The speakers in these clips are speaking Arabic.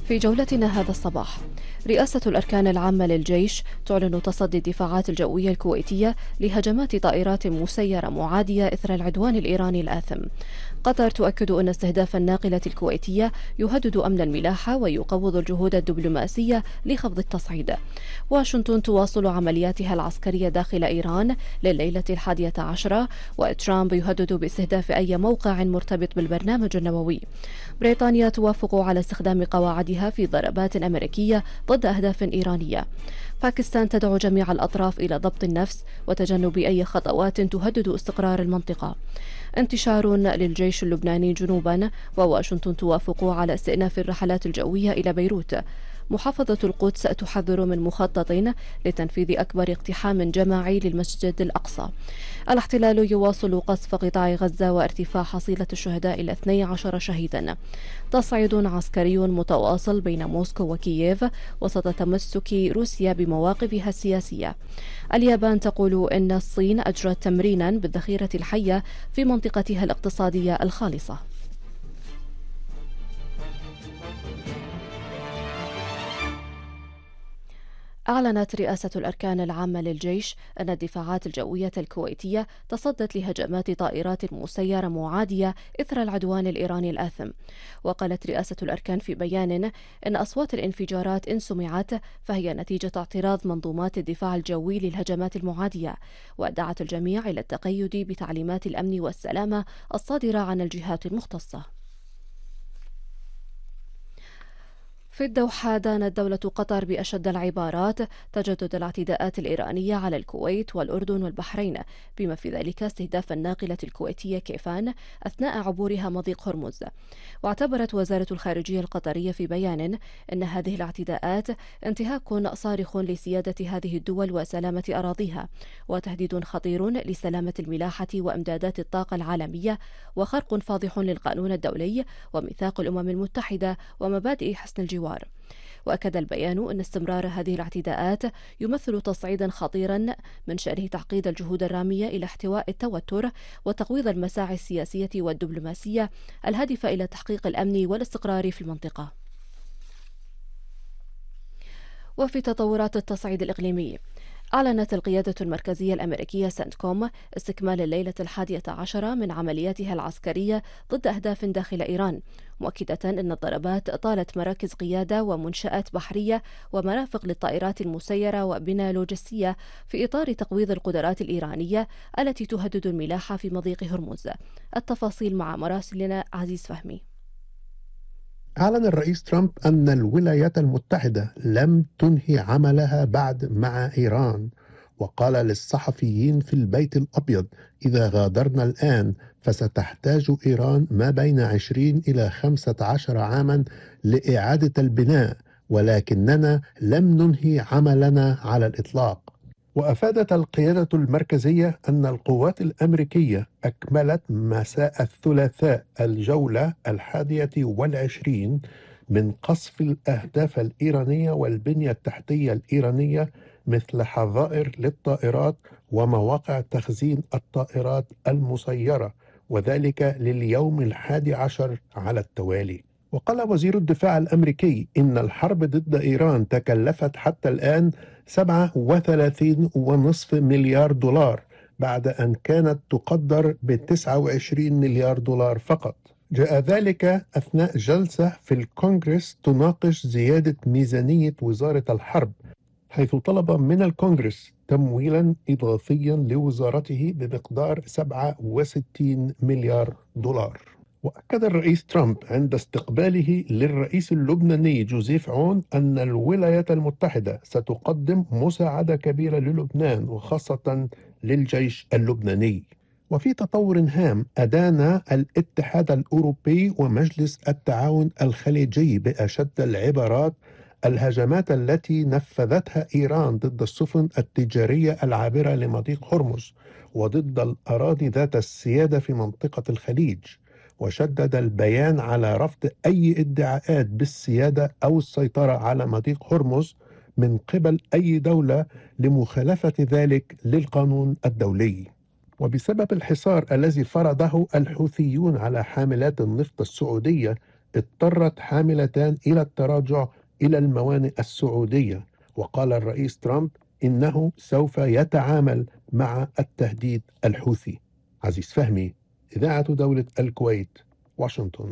في جولتنا هذا الصباح، رئاسة الأركان العامة للجيش تعلن تصدي الدفاعات الجوية الكويتية لهجمات طائرات مسيرة معادية إثر العدوان الإيراني الآثم. قطر تؤكد أن استهداف الناقلة الكويتية يهدد أمن الملاحة ويقوض الجهود الدبلوماسية لخفض التصعيد. واشنطن تواصل عملياتها العسكرية داخل إيران لليلة 11، وترامب يهدد باستهداف أي موقع مرتبط بالبرنامج النووي. بريطانيا توافق على استخدام قواعدها في ضربات أمريكية ضد أهداف إيرانية. باكستان تدعو جميع الأطراف إلى ضبط النفس وتجنب أي خطوات تهدد استقرار المنطقة. انتشار للجيش اللبناني جنوبا، وواشنطن توافق على استئناف الرحلات الجوية إلى بيروت. محافظة القدس تحذر من مخطط لتنفيذ أكبر اقتحام جماعي للمسجد الأقصى. الاحتلال يواصل قصف قطاع غزة وارتفاع حصيلة الشهداء إلى 12 شهيدا. تصعيد عسكري متواصل بين موسكو وكييف وسط تمسك روسيا بمواقفها السياسية. اليابان تقول إن الصين أجرت تمرينا بالذخيرة الحية في منطقتها الاقتصادية الخالصة. أعلنت رئاسة الأركان العامة للجيش أن الدفاعات الجوية الكويتية تصدت لهجمات طائرات مسيرة معادية إثر العدوان الإيراني الآثم. وقالت رئاسة الأركان في بيان أن أصوات الانفجارات إن سمعت فهي نتيجة اعتراض منظومات الدفاع الجوي للهجمات المعادية، ودعت الجميع إلى التقيد بتعليمات الأمن والسلامة الصادرة عن الجهات المختصة. في الدوحة دانت دولة قطر بأشد العبارات تجدد الاعتداءات الإيرانية على الكويت والأردن والبحرين، بما في ذلك استهداف الناقلة الكويتية كيفان أثناء عبورها مضيق هرمز. واعتبرت وزارة الخارجية القطرية في بيان أن هذه الاعتداءات انتهاك صارخ لسيادة هذه الدول وسلامة أراضيها، وتهديد خطير لسلامة الملاحة وإمدادات الطاقة العالمية، وخرق فاضح للقانون الدولي وميثاق الأمم المتحدة ومبادئ حسن الجوار. وأكد البيان أن استمرار هذه الاعتداءات يمثل تصعيدا خطيرا من شأنه تعقيد الجهود الرامية إلى احتواء التوتر وتقويض المساعي السياسية والدبلوماسية الهادفة إلى تحقيق الأمن والاستقرار في المنطقة. وفي تطورات التصعيد الإقليمي، أعلنت القيادة المركزية الأمريكية سنتكوم استكمال الليلة 11 من عملياتها العسكرية ضد أهداف داخل إيران، مؤكدة أن الضربات طالت مراكز قيادة ومنشآت بحرية ومرافق للطائرات المسيرة وبنى لوجستية في إطار تقويض القدرات الإيرانية التي تهدد الملاحة في مضيق هرمز. التفاصيل مع مراسلنا عزيز فهمي. أعلن الرئيس ترامب أن الولايات المتحدة لم تنهي عملها بعد مع إيران، وقال للصحفيين في البيت الأبيض: إذا غادرنا الآن فستحتاج إيران ما بين 20 إلى 15 عاما لإعادة البناء، ولكننا لم ننهي عملنا على الإطلاق. وأفادت القيادة المركزية أن القوات الأمريكية أكملت مساء الثلاثاء الجولة 21 من قصف الأهداف الإيرانية والبنية التحتية الإيرانية، مثل حظائر للطائرات ومواقع تخزين الطائرات المسيرة، وذلك لليوم 11 على التوالي. وقال وزير الدفاع الأمريكي إن الحرب ضد إيران تكلفت حتى الآن 37.5 مليار دولار، بعد أن كانت تقدر ب29 مليار دولار فقط. جاء ذلك أثناء جلسة في الكونغرس تناقش زيادة ميزانية وزارة الحرب، حيث طلب من الكونغرس تمويلا إضافيا لوزارته بمقدار 67 مليار دولار. وأكد الرئيس ترامب عند استقباله للرئيس اللبناني جوزيف عون أن الولايات المتحدة ستقدم مساعدة كبيرة للبنان وخاصة للجيش اللبناني. وفي تطور هام، أدان الاتحاد الأوروبي ومجلس التعاون الخليجي بأشد العبارات الهجمات التي نفذتها إيران ضد السفن التجارية العابرة لمضيق هرمز وضد الأراضي ذات السيادة في منطقة الخليج. وشدد البيان على رفض أي ادعاءات بالسيادة أو السيطرة على مضيق هرمز من قبل أي دولة لمخالفة ذلك للقانون الدولي. وبسبب الحصار الذي فرضه الحوثيون على حاملات النفط السعودية، اضطرت حاملتان إلى التراجع إلى الموانئ السعودية. وقال الرئيس ترامب إنه سوف يتعامل مع التهديد الحوثي. عزيز فهمي، إذاعة دولة الكويت، واشنطن.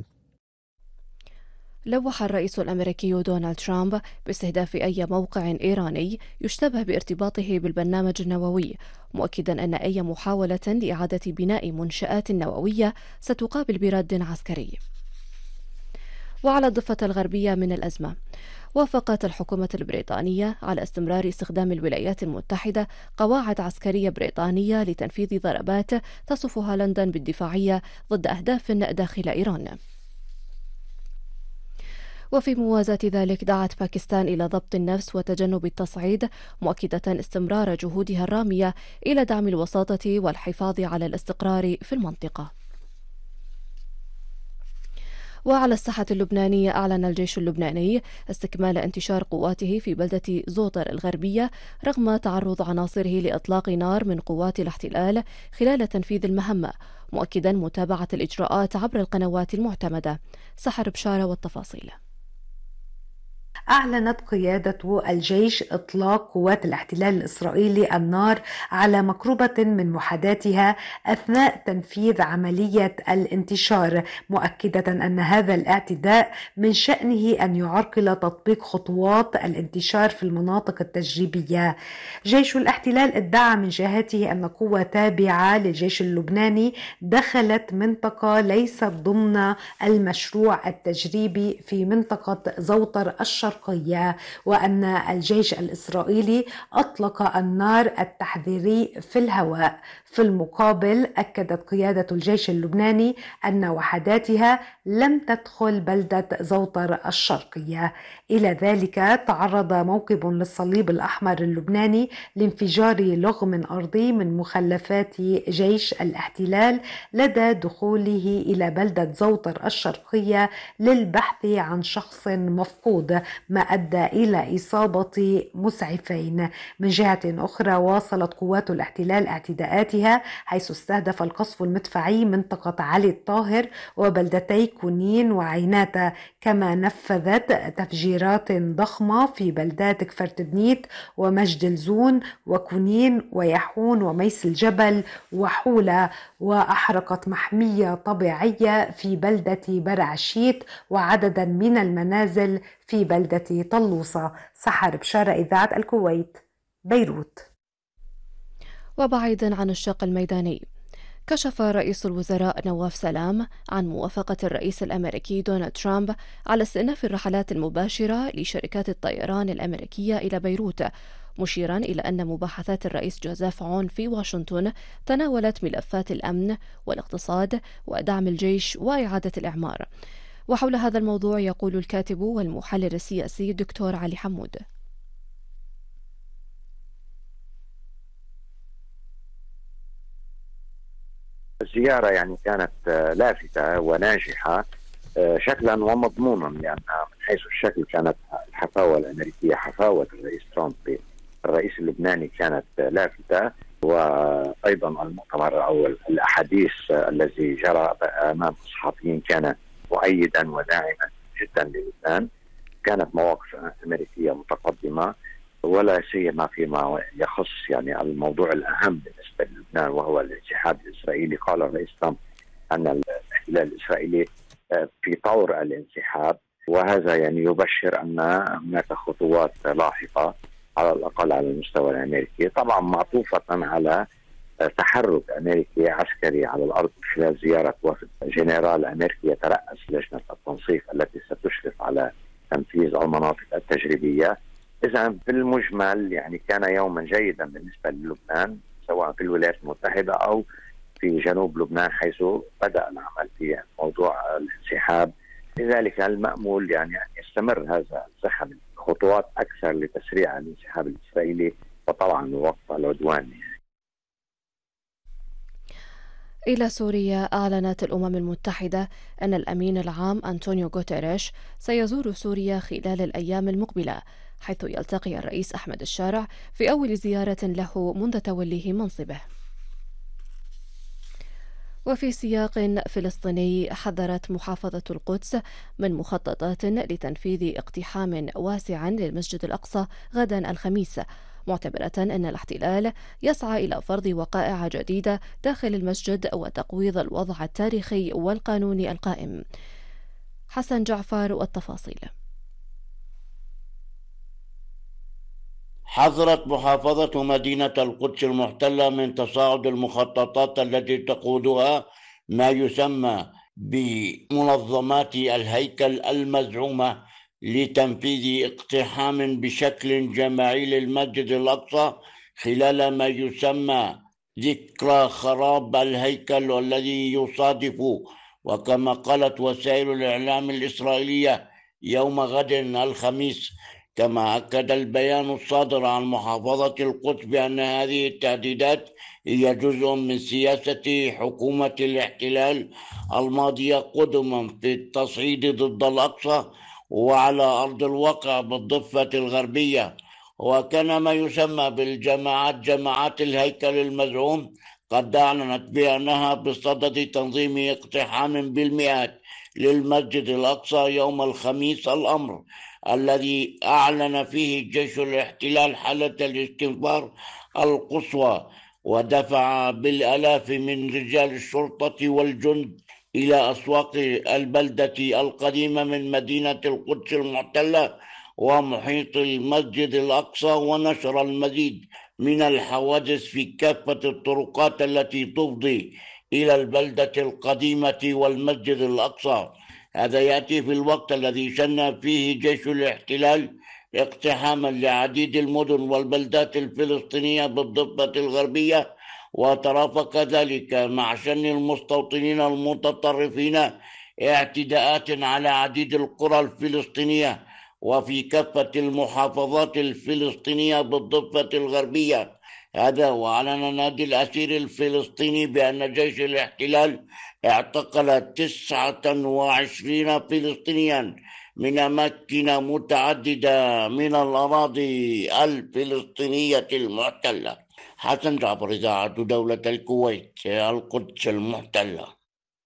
لوح الرئيس الأمريكي دونالد ترامب باستهداف أي موقع إيراني يشتبه بارتباطه بالبرنامج النووي، مؤكدا أن أي محاولة لإعادة بناء منشآت نووية ستقابل برد عسكري. وعلى الضفة الغربية من الأزمة، وافقت الحكومة البريطانية على استمرار استخدام الولايات المتحدة قواعد عسكرية بريطانية لتنفيذ ضربات تصفها لندن بالدفاعية ضد أهداف داخل إيران. وفي موازاة ذلك دعت باكستان إلى ضبط النفس وتجنب التصعيد، مؤكدة استمرار جهودها الرامية إلى دعم الوساطة والحفاظ على الاستقرار في المنطقة. وعلى الساحة اللبنانية، أعلن الجيش اللبناني استكمال انتشار قواته في بلدة زوطر الغربية رغم تعرض عناصره لإطلاق نار من قوات الاحتلال خلال تنفيذ المهمة، مؤكدا متابعة الإجراءات عبر القنوات المعتمدة. سحر بشارة والتفاصيل. أعلنت قيادة الجيش إطلاق قوات الاحتلال الإسرائيلي النار على مقربة من وحداتها أثناء تنفيذ عملية الانتشار، مؤكدة أن هذا الاعتداء من شأنه أن يعرقل تطبيق خطوات الانتشار في المناطق التجريبية. جيش الاحتلال ادعى من جهته أن قوة تابعة للجيش اللبناني دخلت منطقة ليست ضمن المشروع التجريبي في منطقة زوطر الشرقية، وأن الجيش الإسرائيلي أطلق النار التحذيري في الهواء. في المقابل، أكدت قيادة الجيش اللبناني أن وحداتها لم تدخل بلدة زوطر الشرقية. إلى ذلك، تعرض موكب للصليب الأحمر اللبناني لانفجار لغم أرضي من مخلفات جيش الاحتلال لدى دخوله إلى بلدة زوطر الشرقية للبحث عن شخص مفقود، ما أدى إلى إصابة مسعفين. من جهة أخرى، واصلت قوات الاحتلال اعتداءاتها حيث استهدف القصف المدفعي منطقة علي الطاهر وبلدتي كونين وعيناتا، كما نفذت تفجيرات ضخمة في بلدات كفرتبنيت ومجد الزون وكونين ويحون وميس الجبل وحولة، وأحرقت محمية طبيعية في بلدة برعشيت وعددا من المنازل في بلدة طلوصة. سحر بشارة، إذاعة الكويت، بيروت. وبعيدا عن الشق الميداني، كشف رئيس الوزراء نواف سلام عن موافقة الرئيس الأمريكي دونالد ترامب على استئناف الرحلات المباشرة لشركات الطيران الأمريكية إلى بيروت، مشيرا إلى أن مباحثات الرئيس جوزيف عون في واشنطن تناولت ملفات الأمن والاقتصاد ودعم الجيش وإعادة الإعمار. وحول هذا الموضوع يقول الكاتب والمحلل السياسي الدكتور علي حمود. الزيارة يعني كانت لافتة وناجحة شكلا ومضمونا، لأنها من حيث الشكل كانت الحفاوة الأمريكية، حفاوة الرئيس ترامب الرئيس اللبناني كانت لافتة، وأيضا المؤتمر أو الأحاديث الذي جرى أمام الصحفيين كان مؤيدا وداعما جدا للبنان. كانت مواقف أمريكية متقدمة، ولا سيما فيما يخص يعني الموضوع الأهم بالنسبة للبنان وهو الانسحاب الإسرائيلي. قال الرئيس ترامب أن الاحتلال الإسرائيلي في طور الانسحاب، وهذا يعني يبشر أن هناك خطوات لاحقة على الأقل على المستوى الأمريكي، طبعا معطوفة على تحرك أمريكي عسكري على الأرض خلال زيارة وفد جنرال أمريكي يترأس لجنة التنسيق التي ستشرف على تنفيذ المناطق التجريبية. إذا بالمجمل يعني كان يوما جيدا بالنسبة للبنان، سواء في الولايات المتحدة أو في جنوب لبنان حيث بدأ العمل في موضوع الانسحاب. لذلك المأمول يعني أن يستمر هذا الزخم خطوات أكثر لتسريع الانسحاب الإسرائيلي وطبعا وقف العدوان. إلى سوريا، أعلنت الأمم المتحدة أن الأمين العام أنطونيو غوتيريش سيزور سوريا خلال الأيام المقبلة، حيث يلتقي الرئيس أحمد الشارع في أول زيارة له منذ توليه منصبه. وفي سياق فلسطيني، حذرت محافظة القدس من مخططات لتنفيذ اقتحام واسع للمسجد الأقصى غدا الخميس، معتبرة أن الاحتلال يسعى إلى فرض وقائع جديدة داخل المسجد وتقويض الوضع التاريخي والقانوني القائم. حسن جعفر والتفاصيل. حذرت محافظة مدينة القدس المحتلة من تصاعد المخططات التي تقودها ما يسمى بمنظمات الهيكل المزعومة لتنفيذ اقتحام بشكل جماعي للمسجد الأقصى خلال ما يسمى ذكرى خراب الهيكل، والذي يصادف وكما قالت وسائل الإعلام الإسرائيلية يوم غد الخميس. كما أكد البيان الصادر عن محافظة القدس بأن هذه التهديدات هي جزء من سياسة حكومة الاحتلال الماضية قدما في التصعيد ضد الأقصى وعلى أرض الواقع بالضفة الغربية. وكان ما يسمى جماعات الهيكل المزعوم قد أعلنت بأنها بصدد تنظيم اقتحام بالمئات للمسجد الأقصى يوم الخميس، الأمر الذي أعلن فيه جيش الاحتلال حالة الاستنفار القصوى، ودفع بالآلاف من رجال الشرطة والجند إلى أسواق البلدة القديمة من مدينة القدس المحتلة ومحيط المسجد الأقصى، ونشر المزيد من الحوادث في كافة الطرقات التي تفضي إلى البلدة القديمة والمسجد الأقصى. هذا يأتي في الوقت الذي شن فيه جيش الاحتلال اقتحاما لعديد المدن والبلدات الفلسطينية بالضفة الغربية، وترافق ذلك مع شن المستوطنين المتطرفين اعتداءات على عديد القرى الفلسطينية وفي كافة المحافظات الفلسطينية بالضفة الغربية. هذا وأعلن نادي الأسير الفلسطيني بأن جيش الاحتلال اعتقل 29 فلسطينيا من أماكن متعددة من الأراضي الفلسطينية المحتلة. حسن جعفر، إذاعة دولة الكويت، القدس المحتلة.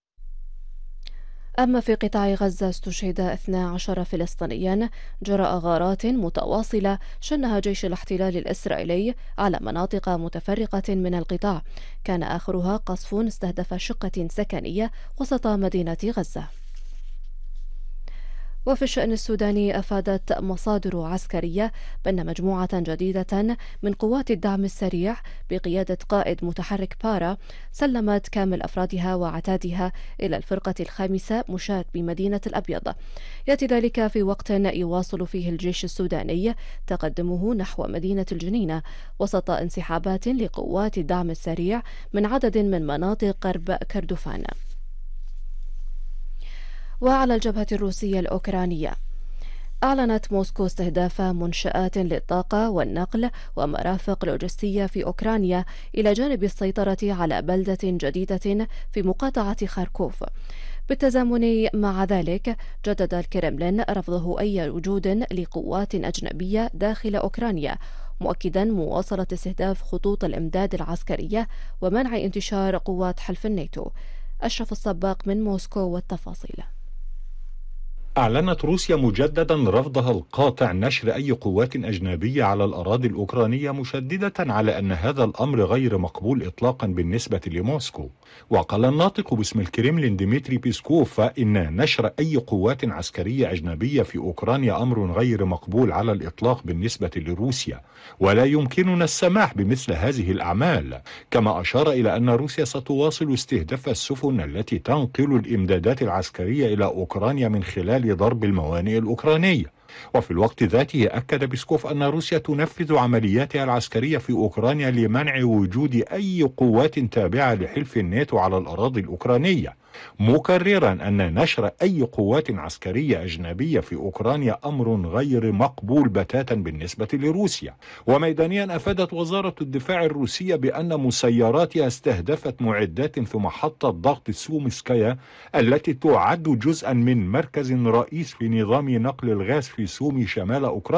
أما في قطاع غزة، استشهد 12 فلسطينيا جراء غارات متواصلة شنها جيش الاحتلال الإسرائيلي على مناطق متفرقة من القطاع، كان آخرها قصف استهدف شقة سكنية وسط مدينة غزة. وفي الشأن السوداني، أفادت مصادر عسكرية بأن مجموعة جديدة من قوات الدعم السريع بقيادة قائد متحرك بارا سلمت كامل أفرادها وعتادها إلى الفرقة الخامسة مشاة بمدينة الأبيض. يأتي ذلك في وقت يواصل فيه الجيش السوداني تقدمه نحو مدينة الجنينة وسط انسحابات لقوات الدعم السريع من عدد من مناطق غرب كردفان. وعلى الجبهة الروسية الأوكرانية، أعلنت موسكو استهداف منشآت للطاقة والنقل ومرافق لوجستية في أوكرانيا إلى جانب السيطرة على بلدة جديدة في مقاطعة خاركوف. بالتزامن مع ذلك، جدد الكرملين رفضه أي وجود لقوات أجنبية داخل أوكرانيا، مؤكدا مواصلة استهداف خطوط الإمداد العسكرية ومنع انتشار قوات حلف الناتو. أشرف السباق من موسكو والتفاصيل. أعلنت روسيا مجددا رفضها القاطع نشر أي قوات أجنبية على الأراضي الأوكرانية، مشددة على أن هذا الأمر غير مقبول إطلاقا بالنسبة لموسكو. وقال الناطق باسم الكرملين ديمتري بيسكوف إن نشر أي قوات عسكرية أجنبية في أوكرانيا أمر غير مقبول على الإطلاق بالنسبة لروسيا، ولا يمكننا السماح بمثل هذه الأعمال. كما أشار إلى أن روسيا ستواصل استهداف السفن التي تنقل الإمدادات العسكرية إلى أوكرانيا من خلال ضرب الموانئ الأوكرانية. وفي الوقت ذاته أكد بيسكوف أن روسيا تنفذ عملياتها العسكرية في أوكرانيا لمنع وجود أي قوات تابعة لحلف الناتو على الأراضي الأوكرانية، مكررا أن نشر أي قوات عسكرية أجنبية في أوكرانيا أمر غير مقبول بتاتا بالنسبة لروسيا. وميدانيا، أفادت وزارة الدفاع الروسية بأن مسيراتها استهدفت معدات في محطة ضغط سومسكايا التي تعد جزءا من مركز رئيس في نظام نقل الغاز في سومي شمال أوكرانيا.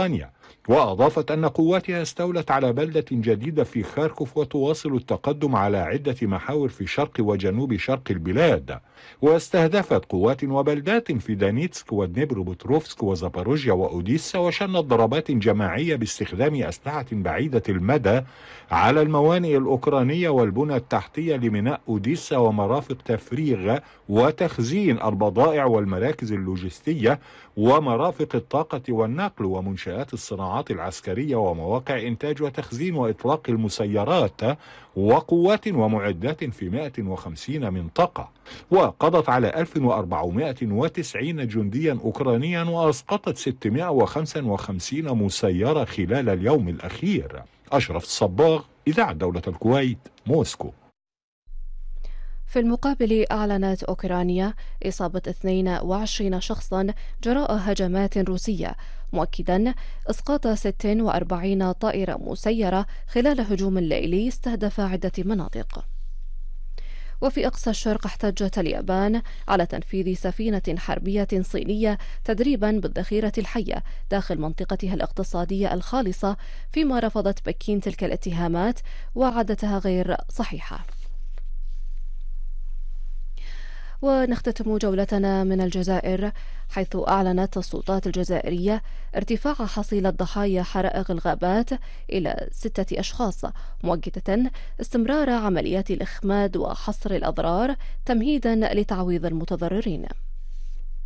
وأضافت أن قواتها استولت على بلدة جديدة في خاركوف وتواصل التقدم على عدة محاور في شرق وجنوب شرق البلاد، واستهدفت قوات وبلدات في دانيتسك ودنيبروبتروفسك وزاباروجيا وأوديسا، وشنت ضربات جماعية باستخدام أسلحة بعيدة المدى على الموانئ الأوكرانية والبنى التحتية لميناء أوديسا ومرافق تفريغ وتخزين البضائع والمراكز اللوجستية ومرافق الطاقة والنقل ومنشآت الصناعات العسكرية ومواقع إنتاج وتخزين وإطلاق المسيرات وقوات ومعدات في 150 منطقة. وقضت على 1490 جنديا أوكرانيا وأسقطت 655 مسيرة خلال اليوم الأخير. أشرف الصباغ، إذاعة دولة الكويت، موسكو. في المقابل أعلنت أوكرانيا إصابة 22 شخصا جراء هجمات روسية، مؤكدا إسقاط 46 طائرة مسيرة خلال هجوم ليلي استهدف عدة مناطق. وفي أقصى الشرق احتجت اليابان على تنفيذ سفينة حربية صينية تدريبا بالذخيرة الحية داخل منطقتها الاقتصادية الخالصة، فيما رفضت بكين تلك الاتهامات وعدتها غير صحيحة. ونختتم جولتنا من الجزائر، حيث أعلنت السلطات الجزائرية ارتفاع حصيلة ضحايا حرائق الغابات إلى 6 أشخاص، مؤكدة استمرار عمليات الإخماد وحصر الأضرار تمهيدا لتعويض المتضررين.